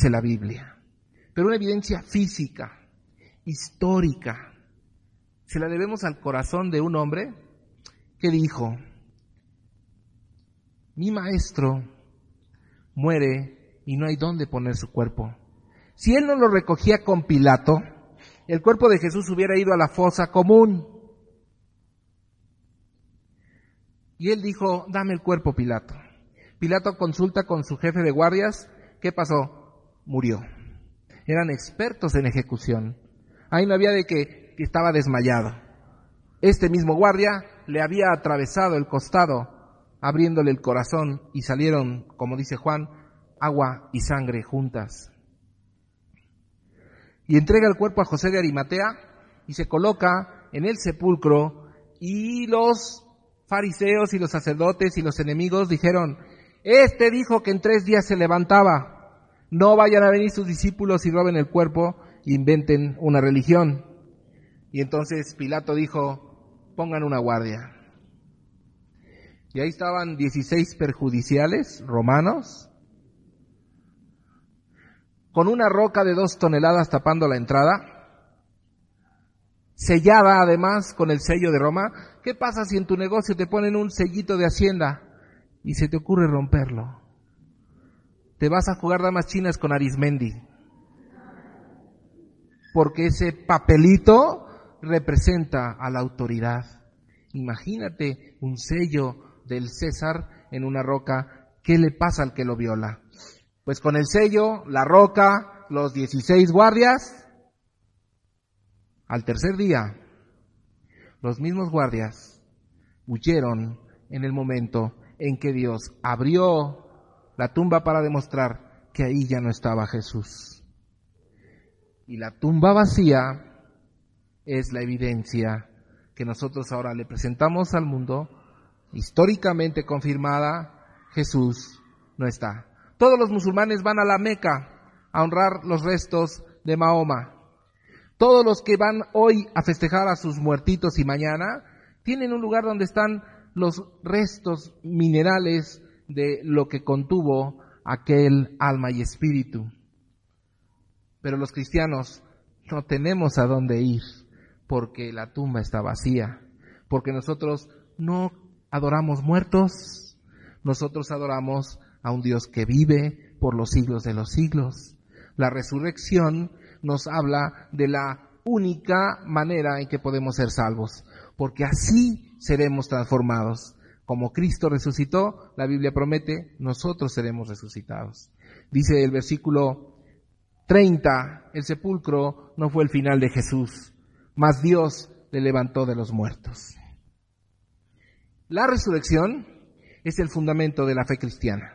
dice la Biblia, pero una evidencia física, histórica. Se la debemos al corazón de un hombre que dijo: mi maestro muere y no hay dónde poner su cuerpo. Si él no lo recogía con Pilato, el cuerpo de Jesús hubiera ido a la fosa común. Y él dijo: dame el cuerpo, Pilato. Pilato consulta con su jefe de guardias. ¿Qué pasó? Murió. Eran expertos en ejecución. Ahí no había de que estaba desmayado. Este mismo guardia le había atravesado el costado, abriéndole el corazón, y salieron, como dice Juan, agua y sangre juntas. Y entrega el cuerpo a José de Arimatea y se coloca en el sepulcro, y los fariseos y los sacerdotes y los enemigos dijeron: este dijo que en 3 días se levantaba, no vayan a venir sus discípulos y roben el cuerpo e inventen una religión. Y entonces Pilato dijo: pongan una guardia. Y ahí estaban 16 perjudiciales romanos, con una roca de 2 toneladas tapando la entrada, sellada además con el sello de Roma. ¿Qué pasa si en tu negocio te ponen un sellito de Hacienda y se te ocurre romperlo? Te vas a jugar damas chinas con Arismendi, porque ese papelito representa a la autoridad. Imagínate un sello del César en una roca. ¿Qué le pasa al que lo viola? Pues con el sello, la roca, los 16 guardias. Al tercer día, los mismos guardias huyeron en el momento en que Dios abrió la tumba para demostrar que ahí ya no estaba Jesús. Y la tumba vacía es la evidencia que nosotros ahora le presentamos al mundo, históricamente confirmada: Jesús no está. Todos los musulmanes van a la Meca a honrar los restos de Mahoma. Todos los que van hoy a festejar a sus muertitos y mañana tienen un lugar donde están los restos minerales de lo que contuvo aquel alma y espíritu. Pero los cristianos no tenemos a dónde ir, porque la tumba está vacía, porque nosotros no adoramos muertos, nosotros adoramos a un Dios que vive por los siglos de los siglos. La resurrección nos habla de la única manera en que podemos ser salvos, porque así seremos transformados. Como Cristo resucitó, la Biblia promete, nosotros seremos resucitados. Dice el versículo 30, el sepulcro no fue el final de Jesús, mas Dios le levantó de los muertos. La resurrección es el fundamento de la fe cristiana.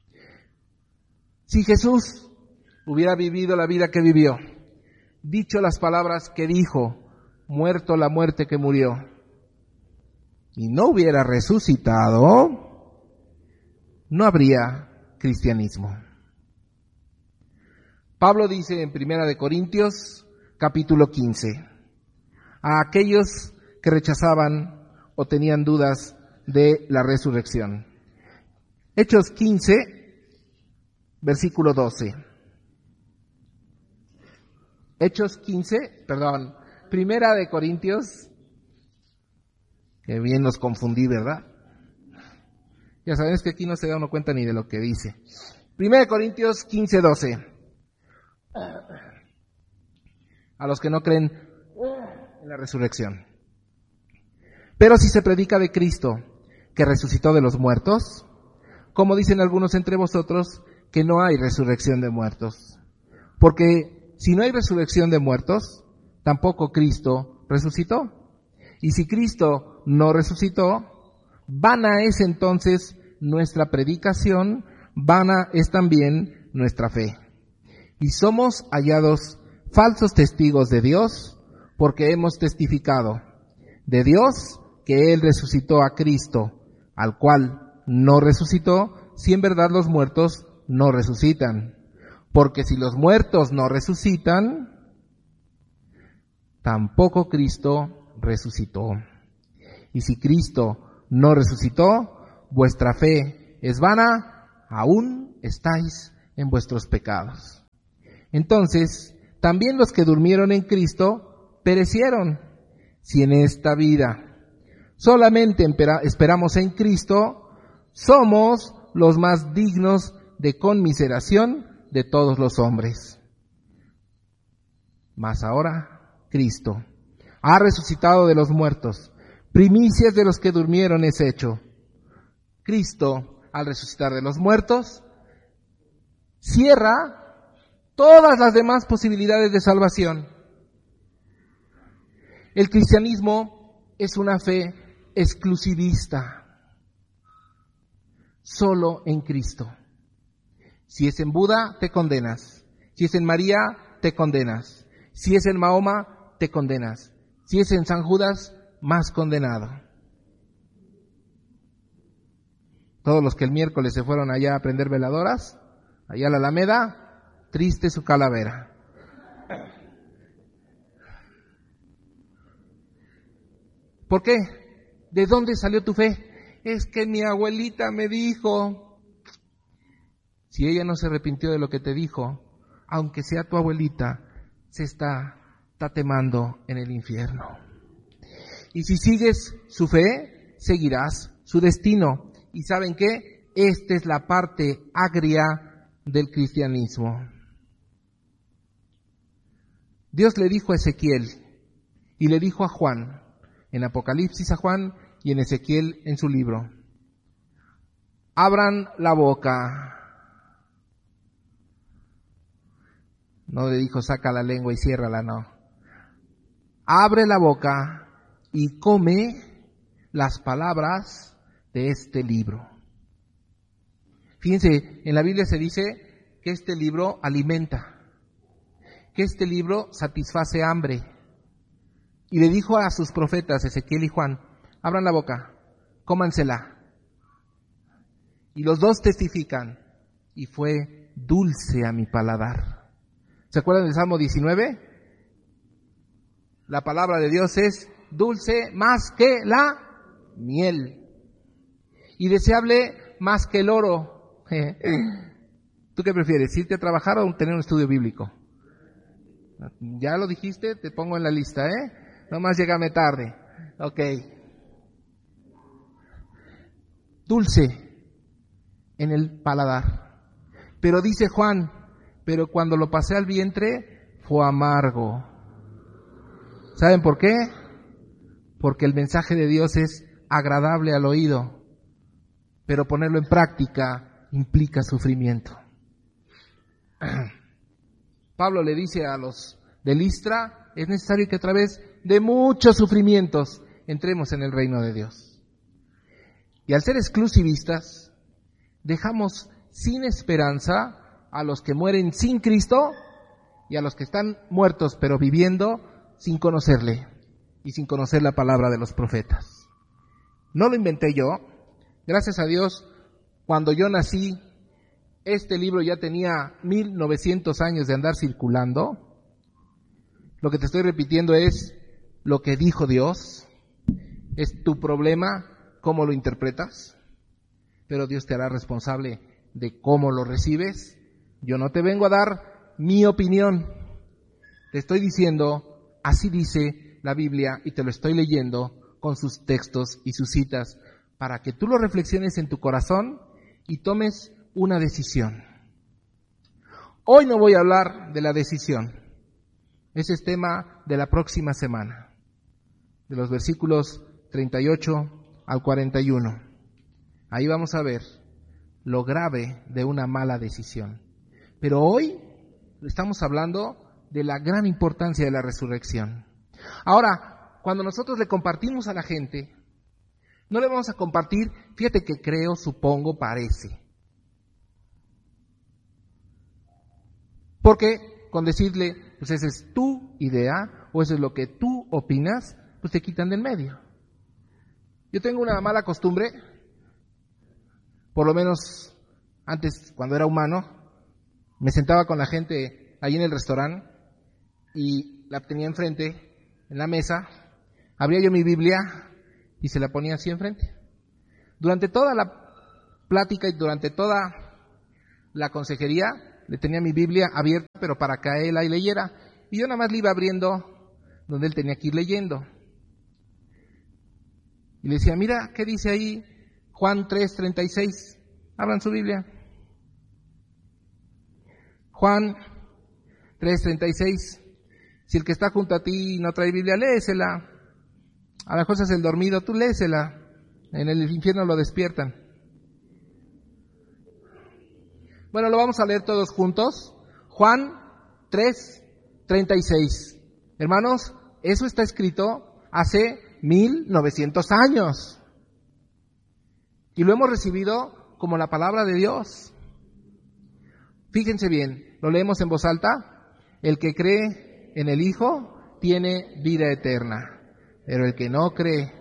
Si Jesús hubiera vivido la vida que vivió, dicho las palabras que dijo, muerto la muerte que murió, y no hubiera resucitado, no habría cristianismo. Pablo dice en 1 Corintios capítulo 15, a aquellos que rechazaban o tenían dudas de la resurrección. Hechos 15, versículo 12. Hechos 15, perdón, 1 Corintios, que bien nos confundí, ¿verdad? Ya sabes que aquí no se da uno cuenta ni de lo que dice. 1 Corintios 15, 12. A los que no creen en la resurrección. Pero si se predica de Cristo, que resucitó de los muertos, como dicen algunos entre vosotros, que no hay resurrección de muertos. Porque si no hay resurrección de muertos, tampoco Cristo resucitó. Y si Cristo no resucitó, vana es entonces nuestra predicación, vana es también nuestra fe. Y somos hallados falsos testigos de Dios, porque hemos testificado de Dios que Él resucitó a Cristo, al cual no resucitó, si en verdad los muertos no resucitan. Porque si los muertos no resucitan, tampoco Cristo resucitó. Y si Cristo no resucitó, vuestra fe es vana, aún estáis en vuestros pecados. Entonces, también los que durmieron en Cristo perecieron. Si en esta vida solamente esperamos en Cristo, somos los más dignos de conmiseración de todos los hombres. Mas ahora Cristo ha resucitado de los muertos, primicias de los que durmieron es hecho. Cristo, al resucitar de los muertos, cierra todas las demás posibilidades de salvación. El cristianismo es una fe exclusivista, solo en Cristo. Si es en Buda, te condenas. Si es en María, te condenas. Si es en Mahoma, te condenas. Si es en San Judas, más condenado. Todos los que el miércoles se fueron allá a prender veladoras, allá a la Alameda, triste su calavera. ¿Por qué? ¿De dónde salió tu fe? Es que mi abuelita me dijo. Si ella no se arrepintió de lo que te dijo, aunque sea tu abuelita, se está tatemando en el infierno. Y si sigues su fe, seguirás su destino. ¿Y saben qué? Esta es la parte agria del cristianismo. Dios le dijo a Ezequiel y le dijo a Juan, en Apocalipsis a Juan y en Ezequiel en su libro: abran la boca. No le dijo saca la lengua y ciérrala, no. Abre la boca y come las palabras de este libro. Fíjense, en la Biblia se dice que este libro alimenta, que este libro satisface hambre. Y le dijo a sus profetas, Ezequiel y Juan, abran la boca, cómansela. Y los dos testifican, y fue dulce a mi paladar. ¿Se acuerdan del Salmo 19? La palabra de Dios es dulce más que la miel y deseable más que el oro. ¿Tú qué prefieres? ¿Irte a trabajar o tener un estudio bíblico? Ya lo dijiste, te pongo en la lista, Nomás llégame tarde. Ok. Dulce en el paladar. Pero dice Juan, pero cuando lo pasé al vientre fue amargo. ¿Saben por qué? Porque el mensaje de Dios es agradable al oído, pero ponerlo en práctica implica sufrimiento. Pablo le dice a los de Listra, es necesario que a través de muchos sufrimientos entremos en el reino de Dios. Y al ser exclusivistas, dejamos sin esperanza a los que mueren sin Cristo y a los que están muertos pero viviendo sin conocerle y sin conocer la palabra de los profetas. No lo inventé yo. Gracias a Dios, cuando yo nací, este libro ya tenía 1900 años de andar circulando. Lo que te estoy repitiendo es lo que dijo Dios. Es tu problema cómo lo interpretas, pero Dios te hará responsable de cómo lo recibes. Yo no te vengo a dar mi opinión. Te estoy diciendo, así dice la Biblia y te lo estoy leyendo con sus textos y sus citas para que tú lo reflexiones en tu corazón y tomes una decisión. Hoy no voy a hablar de la decisión. Ese es tema de la próxima semana, de los versículos 38 al 41. Ahí vamos a ver lo grave de una mala decisión. Pero hoy estamos hablando de la gran importancia de la resurrección. Ahora, cuando nosotros le compartimos a la gente, no le vamos a compartir, fíjate que creo, supongo, parece. Porque con decirle, pues esa es tu idea, o eso es lo que tú opinas, pues te quitan del medio. Yo tengo una mala costumbre, por lo menos antes, cuando era humano, me sentaba con la gente ahí en el restaurante y la tenía enfrente, en la mesa, abría yo mi Biblia y se la ponía así enfrente. Durante toda la plática y durante toda la consejería, le tenía mi Biblia abierta, pero para que él ahí leyera. Y yo nada más le iba abriendo donde él tenía que ir leyendo. Y le decía, mira, ¿qué dice ahí? Juan 3:36. Abran su Biblia. Juan 3:36. Si el que está junto a ti no trae Biblia, léesela. A lo mejor es el dormido, tú léesela. En el infierno lo despiertan. Bueno, lo vamos a leer todos juntos. Juan 3:36. Hermanos, eso está escrito hace 1900 años. Y lo hemos recibido como la palabra de Dios. Fíjense bien, lo leemos en voz alta. El que cree en el Hijo tiene vida eterna, pero el que no cree,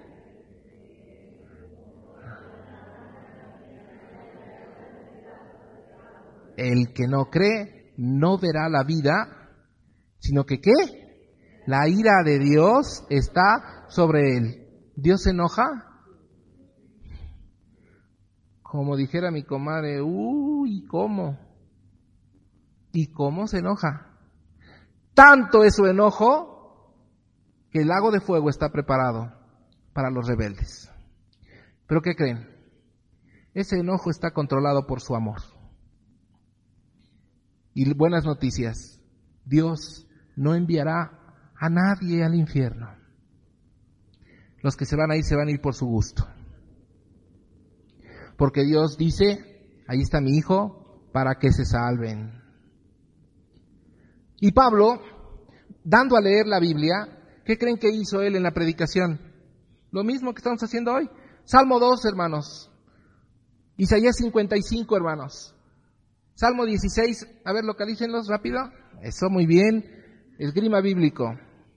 no verá la vida, sino que ¿qué? La ira de Dios está sobre él. ¿Dios se enoja? Como dijera mi comadre, uy, ¿cómo? ¿Y cómo se enoja? Tanto es su enojo que el lago de fuego está preparado para los rebeldes. ¿Pero qué creen? Ese enojo está controlado por su amor. Y buenas noticias, Dios no enviará a nadie al infierno. Los que se van a ir por su gusto. Porque Dios dice, ahí está mi hijo, para que se salven. Y Pablo, dando a leer la Biblia, ¿qué creen que hizo él en la predicación? Lo mismo que estamos haciendo hoy. Salmo 2, hermanos. Isaías 55, hermanos. Salmo 16, a ver, localícenlos rápido. Eso, muy bien. Esgrima bíblico.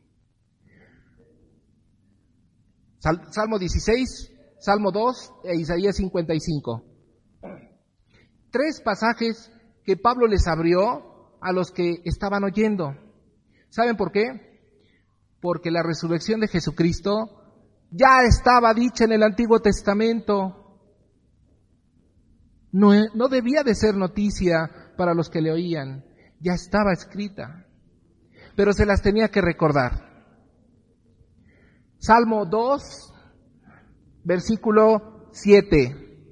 Salmo 16, Salmo 2 e Isaías 55. 3 pasajes que Pablo les abrió a los que estaban oyendo. ¿Saben por qué? Porque la resurrección de Jesucristo ya estaba dicha en el Antiguo Testamento. No debía de ser noticia para los que le oían, ya estaba escrita, pero se las tenía que recordar. Salmo 2, versículo 7.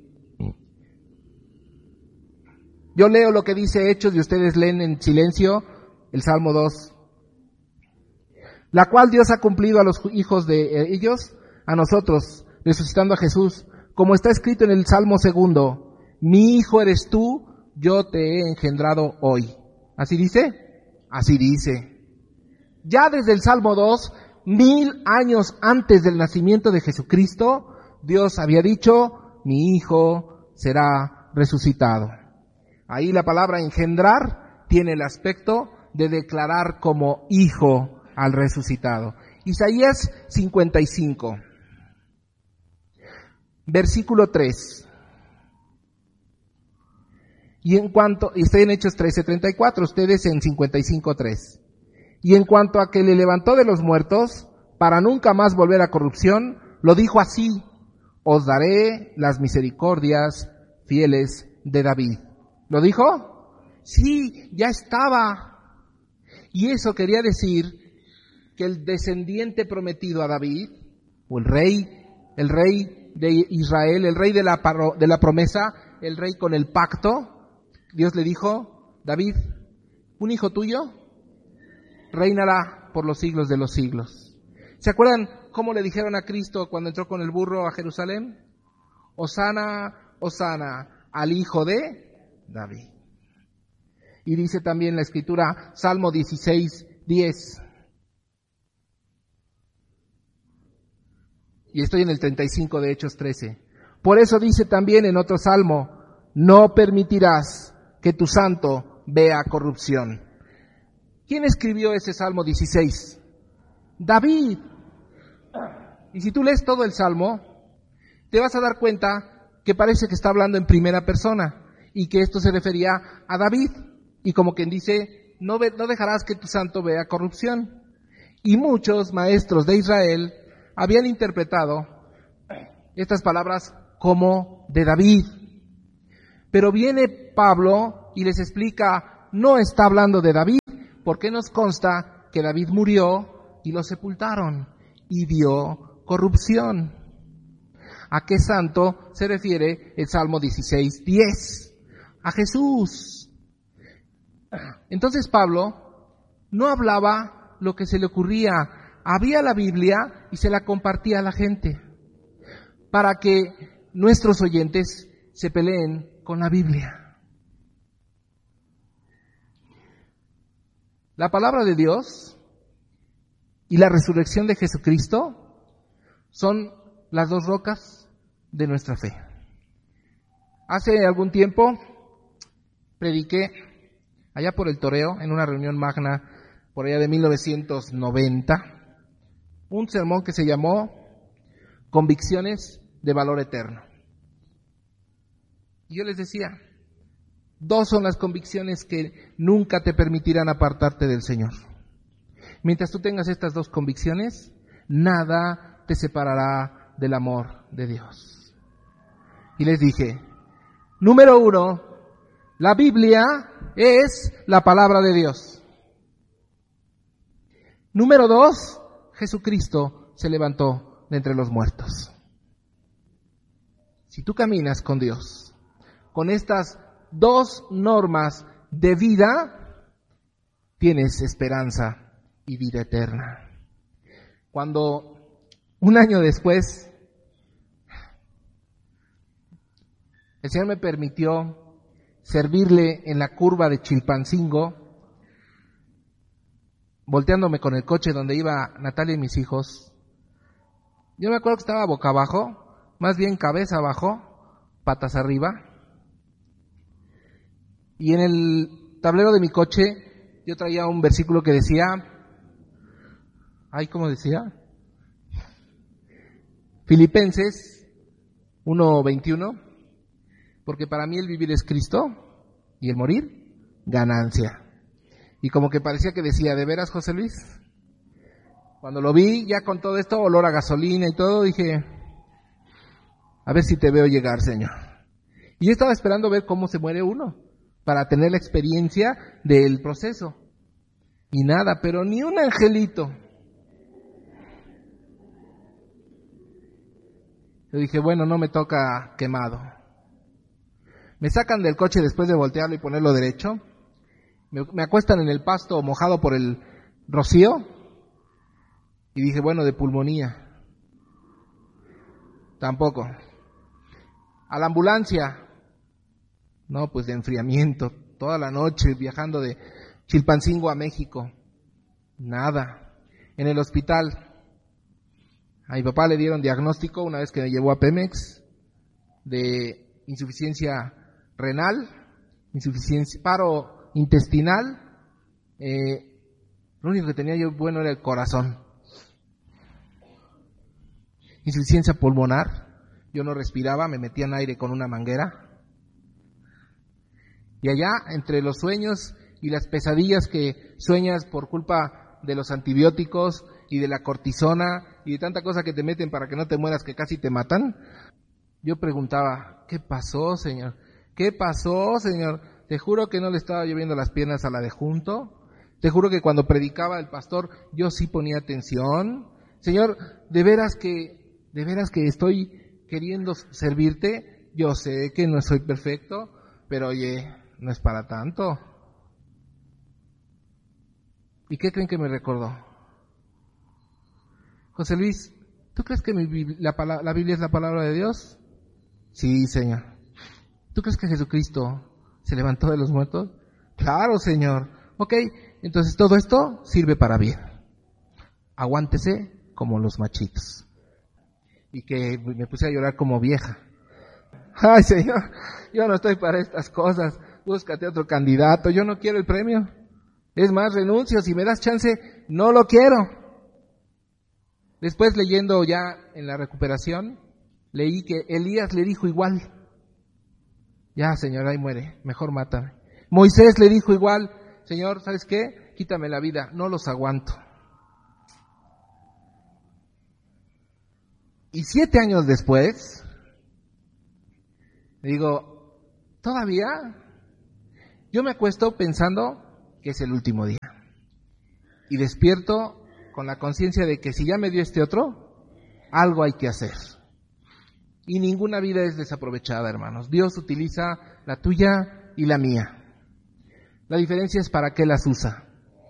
Yo leo lo que dice Hechos y ustedes leen en silencio el Salmo 2. La cual Dios ha cumplido a los hijos de ellos, a nosotros, resucitando a Jesús, como está escrito en el Salmo 2. Mi hijo eres tú, yo te he engendrado hoy. ¿Así dice? Así dice. Ya desde el Salmo 2, 1000 años antes del nacimiento de Jesucristo, Dios había dicho, mi hijo será resucitado. Ahí la palabra engendrar tiene el aspecto de declarar como hijo al resucitado. Isaías 55, versículo 3. Y estoy en Hechos 13:34, ustedes en 55:3. Y en cuanto a que le levantó de los muertos, para nunca más volver a corrupción, lo dijo así, os daré las misericordias fieles de David. ¿Lo dijo? Sí, ya estaba. Y eso quería decir que el descendiente prometido a David, o el rey de Israel, el rey de la promesa, el rey con el pacto, Dios le dijo, David, un hijo tuyo reinará por los siglos de los siglos. ¿Se acuerdan cómo le dijeron a Cristo cuando entró con el burro a Jerusalén? Hosana, hosana, al hijo de David. Y dice también la Escritura, Salmo 16:10. Y estoy en el 35 de Hechos 13. Por eso dice también en otro salmo, no permitirás que tu santo vea corrupción. ¿Quién escribió ese Salmo 16? David. Y si tú lees todo el Salmo, te vas a dar cuenta que parece que está hablando en primera persona y que esto se refería a David. Y como quien dice, no dejarás que tu santo vea corrupción. Y muchos maestros de Israel habían interpretado estas palabras como de David. Pero viene Pablo y les explica no está hablando de David, porque nos consta que David murió y lo sepultaron y vio corrupción. ¿A qué santo se refiere el Salmo 16:10? A Jesús. Entonces Pablo no hablaba lo que se le ocurría, abría la Biblia y se la compartía a la gente, para que nuestros oyentes se peleen con la Biblia. La palabra de Dios y la resurrección de Jesucristo son las dos rocas de nuestra fe. Hace algún tiempo prediqué allá por el Toreo, en una reunión magna por allá de 1990, un sermón que se llamó Convicciones de Valor Eterno. Y yo les decía, dos son las convicciones que nunca te permitirán apartarte del Señor. Mientras tú tengas estas dos convicciones, nada te separará del amor de Dios. Y les dije, número 1, la Biblia es la palabra de Dios. Número 2, Jesucristo se levantó de entre los muertos. Si tú caminas con Dios, con estas dos normas de vida, tienes esperanza y vida eterna. Cuando un año después el Señor me permitió servirle en la curva de Chilpancingo, volteándome con el coche donde iba Natalia y mis hijos, yo me acuerdo que estaba boca abajo, más bien cabeza abajo, patas arriba, y en el tablero de mi coche yo traía un versículo que decía, ¿cómo decía? Filipenses 1:21, porque para mí el vivir es Cristo y el morir, ganancia. Y como que parecía que decía, ¿de veras, José Luis? Cuando lo vi ya con todo esto, olor a gasolina y todo, dije, a ver si te veo llegar, Señor. Y yo estaba esperando ver cómo se muere uno, para tener la experiencia del proceso. Y nada, pero ni un angelito. Yo dije, bueno, no me toca quemado. Me sacan del coche después de voltearlo y ponerlo derecho. Me acuestan en el pasto mojado por el rocío. Y dije, bueno, de pulmonía. Tampoco. A la ambulancia. No, pues de enfriamiento. Toda la noche viajando de Chilpancingo a México. Nada. En el hospital. A mi papá le dieron diagnóstico una vez que me llevó a Pemex de insuficiencia renal, paro intestinal. Lo único que tenía yo bueno era el corazón. Insuficiencia pulmonar. Yo no respiraba, me metían aire con una manguera. Y allá, entre los sueños y las pesadillas que sueñas por culpa de los antibióticos y de la cortisona y de tanta cosa que te meten para que no te mueras, que casi te matan, yo preguntaba, ¿qué pasó, Señor? ¿Qué pasó, Señor? Te juro que no le estaba lloviendo las piernas a la de junto. Te juro que cuando predicaba el pastor, yo sí ponía atención. Señor, de veras que estoy queriendo servirte. Yo sé que no soy perfecto, pero oye, no es para tanto. ¿Y qué creen que me recordó? José Luis, ¿tú crees que la Biblia es la palabra de Dios? Sí, Señor. ¿Tú crees que Jesucristo se levantó de los muertos? Claro, Señor. Ok, entonces todo esto sirve para bien. Aguántese como los machitos. Y que me puse a llorar como vieja. Ay, Señor, yo no estoy para estas cosas. Búscate otro candidato. Yo no quiero el premio. Es más, renuncio. Si me das chance, no lo quiero. Después, leyendo ya en la recuperación, leí que Elías le dijo igual. Ya, Señor, ahí muere. Mejor mátame. Moisés le dijo igual. Señor, ¿sabes qué? Quítame la vida. No los aguanto. Y 7 años después, digo, ¿todavía? Yo me acuesto pensando que es el último día. Y despierto con la conciencia de que si ya me dio este otro, algo hay que hacer. Y ninguna vida es desaprovechada, hermanos. Dios utiliza la tuya y la mía. La diferencia es para qué las usa.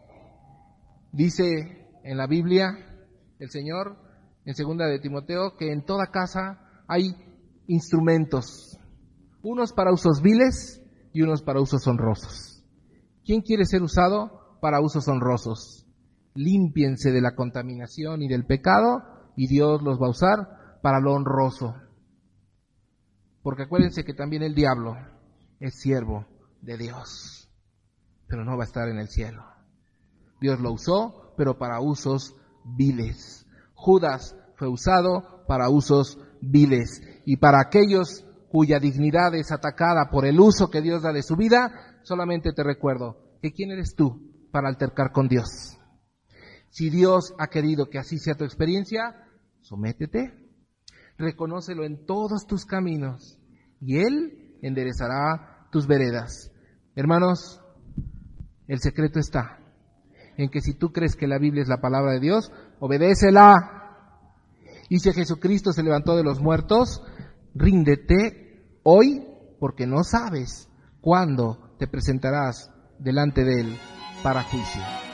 Dice en la Biblia el Señor, en 2 de Timoteo, que en toda casa hay instrumentos, unos para usos viles y unos para usos honrosos. ¿Quién quiere ser usado para usos honrosos? Límpiense de la contaminación y del pecado y Dios los va a usar para lo honroso. Porque acuérdense que también el diablo es siervo de Dios, pero no va a estar en el cielo. Dios lo usó, pero para usos viles. Judas fue usado para usos viles. Y para aquellos cuya dignidad es atacada por el uso que Dios da de su vida, solamente te recuerdo que ¿quién eres tú para altercar con Dios? Si Dios ha querido que así sea tu experiencia, sométete, reconócelo en todos tus caminos y Él enderezará tus veredas. Hermanos, el secreto está en que si tú crees que la Biblia es la palabra de Dios, obedécela. Y si Jesucristo se levantó de los muertos, ríndete hoy, porque no sabes cuándo te presentarás delante de Él para juicio.